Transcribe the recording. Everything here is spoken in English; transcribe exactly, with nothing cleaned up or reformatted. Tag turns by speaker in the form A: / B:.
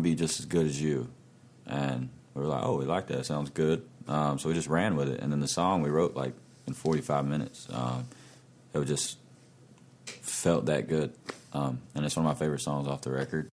A: be just as good as you. And we were like, oh, we like that. Sounds good. Um, so we just ran with it. And then the song we wrote like in forty-five minutes. Um, it just felt that good. Um, and it's one of my favorite songs off the record.